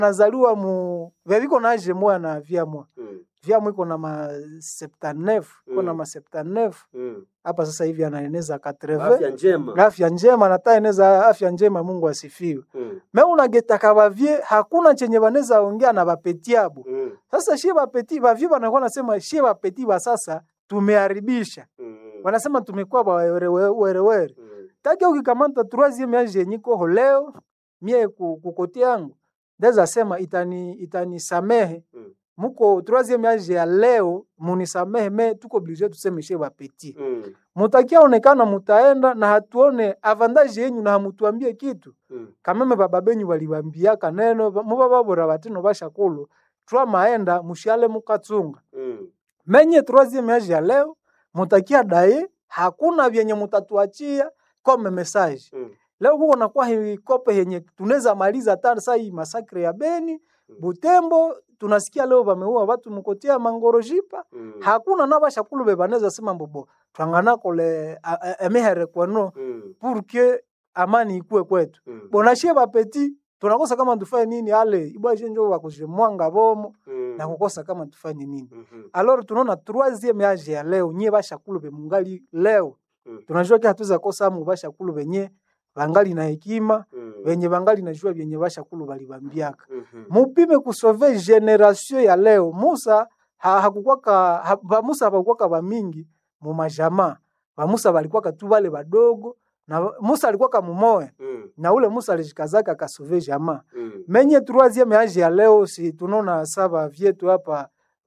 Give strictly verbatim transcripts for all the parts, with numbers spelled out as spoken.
nazaliwa mu veviko na age moya na via moya Mm. via moya iko na ma septanef iko na ma septanef Mm. hapa sasa hivi anaeneza katreve Afya njema. afya njema nataeneza afya njema. Mungu asifiwe. Mm. Me unagetaka bavye hakuna chenye baneza ongea na bapetiabo. Mm. Sasa shie bapeti bavye banakuwa nasema shie bapeti ba sasa tumeharibisha. Mm. Wanasema tumekuwa ba were were were. Mm. Taki ukikamata troisième age niko leo mie kukotea yangu ndeza sema itani itanisamehe. Mm. Muko troisième age ya leo munisamehe, me tuko obligé tuseme shie bapeti. Mm. Mutakia onekana mutaenda na hatuone avantage yenyu na hamutuambie kitu. Mm. Kameme baba benyu waliwaambiaka neno mubaba bora batino bashakulu twa maenda mushale mukatsunga. Mm. Menye troisième age ya leo mutakia daye hakuna vyenye mutatuachia comme message. Mm. Leo huko na kwa hii kope yenye tunaweza maliza tano saa hii masakre ya Beni, Mm. Butembo tunasikia leo wameua watu mkotia Mangorojipa. Mm. Hakuna na bashakulu bebaneza sema mbobo twangana kole emehere kwano Mm. pour que amani ikue kwetu. Mm. Bonashie bapeti tunakosa kama tufanye nini ale ibwaje njo wakujemwanga bomo Mm. na kukosa kama tufanye nini. Mhm. Alors tunaona troisième age ya leo nyie bashakulu be mungali leo. Mm. Tunajua ki hatuza kosa mu bashakulu benye bangali na hekima Mm. benye bangali najua benye bashakulu balibambiaka. Mhm. Mupime kusove generation ya leo. Musa ha, hakukwaka ha, ba Musa hakukwaka ba mingi mu majama. Ba Musa balikuwa tu wale badogo na Musa alikuwa kama mumoe. Mm. Na ule Musa alijikazaka kasove jama. Mm. Menye troisième age ya leo si tunaona saba vyetu hapa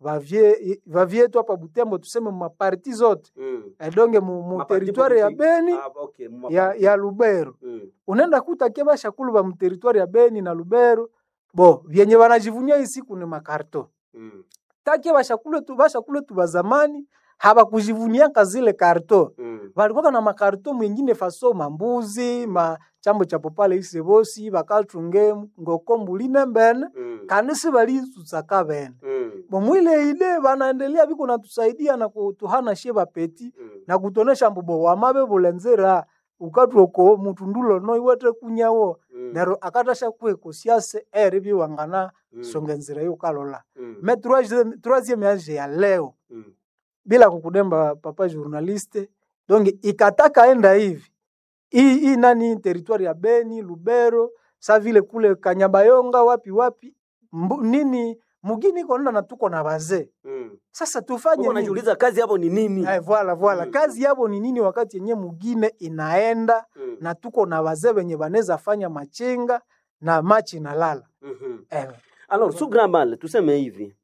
bavie bavietu hapa Butembo tuseme mu parti zote. Mm. Edonge mu, mu Maparti territoire ya politique. Beni Ah, okay. mu ya maparti. ya Lubero. Mm. Unaenda kuta keba shakulu ba mu territoire ya Beni na Lubero. Bo vyenye wanajivunia hii siku ni makarto. Mm. Taki bashakulu tu bashakulu tu ba zamani habakujivunia kazile karto. Mm. Walikuwa na makarto mwingine faso mambuzi ma chambo cha popale isebosi bakatunge ngoko mbulina mbene Mm. kanisi bali tutsaka bene. Mm. Bomwile ile banaendelea biko natusaidia na kutuhana sheba peti Mm. na kutonesha mbubo wa mabe bulenzera ukatwoko mutundulo no iwete kunyawo Mm. nero akatasha kweko siase eri biwangana Mm. songenzera yo kalola. Mm. Me troisième troisième age ya leo Mm. bila kukudemba papa journaliste donc ikataka enda hivi hii hii nani territoire ya Beni Lubero sa vile kule Kanyabayonga wapi wapi mbu, nini mugini kona na tuko na bazee. Mm. Sasa tufanye Uko nini? najiuliza kazi hapo ni nini? Eh, voilà voilà Mm. kazi yabo ni nini wakati yenye mugine inaenda Mm. na tuko na bazee wenye baneza fanya machenga na machi na lala. Mhm. Eh, Alors, sugra mal, tuseme hivi.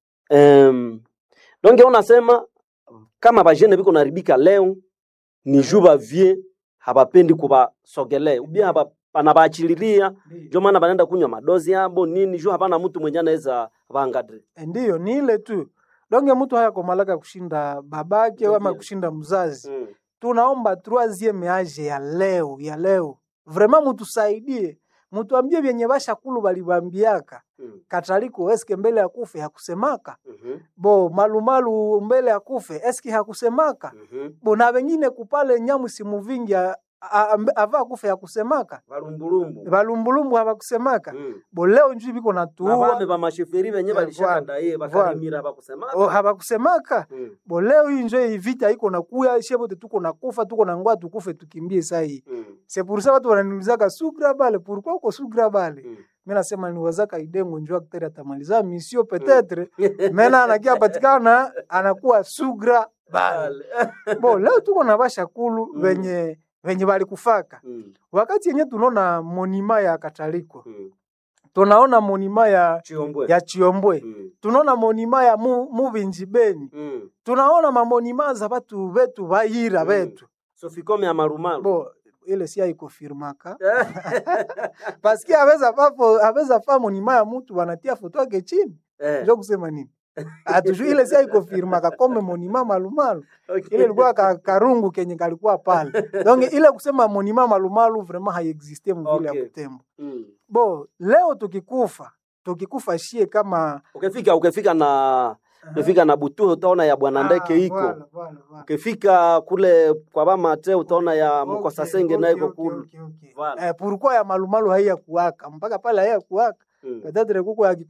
Um, donc unasema kama bajene biko naribika leo ni juba vie habapendi kuba sogelea. Ubia haba anabaachililia, ndio maana banaenda kunywa madozi yabo nini, juu hapana mtu mwenye anaweza bangadre. ndiyo ni ile tu. Donge mtu haya komalaka kushinda babake Ndio, ama ndio. kushinda mzazi. Mm. Tunaomba troisième age ya leo ya leo vraiment mutusaidie, mutuambie vyenye bashakulu balibambiaka. Mm. Kataliko eske mbele ya kufe hakusemaka? Mhm. Bo malumalu mbele ya kufe eske hakusemaka? Mhm. Bo na wengine kupale nyamu simu vingi a- a- a- ava kufe hakusemaka? Valumbulumbu. Balumbulumbu hawakusemaka? Mm. Bo leo njui biko Na natuua bame ba masheferi benye Eh, balishaka voilà, ndaye bakalimira bakusema. o hawakusemaka? Mm. Bo leo hii njo hii vita iko nakuya shebote tuko nakufa tuko na ngoa tukufe tukimbie saa hii. Mm. C'est pour ça watu wananiulizaka sugra bale, pourquoi uko sugra bale? Mm. Mimi nasema niwazaka idengo njoo akteri atamaliza mission peut-être. Mena anakia patikana anakuwa sugra bale. Bo leo tuko na bashakulu Mm. venye venye bali kufaka. Mm. Wakati yenye tunaona monima ya Kataliko. Mm. Tunaona monima ya Chiombwe. ya Chiombwe. Mm. Tunaona monima ya mu, Mubinji Beni. Mm. Tunaona mamonima za batu betu bayira Mm. betu. Sofikome ya marumaru. Bo ile si haikofirmaka parce que aweza papo aweza fa monima ya mtu wanatia foto yake chini Eh. ndio kusema nini atujui ile si haikofirmaka kome monima malumalu Okay. ile ilikuwa ka, karungu kenye kalikuwa pale donc ile kusema monima malumalu vraiment haiexiste mu vile Okay. ya Butembo. Mm. Bo leo tukikufa tukikufa shie kama Ukifika ukifika na ukifika na Butu utaona ya bwana Ndeke iko. Voilà, voilà, voilà. Ukifika kule kwa bama te utaona ya Mkosa Okay, Senge okay, nayo iko okay, kule. okay, okay. Voilà. Eh, pourquoi ya malumalu haiya kuwaka mpaka pale haiya kuwaka Mm. peut-être kuko ya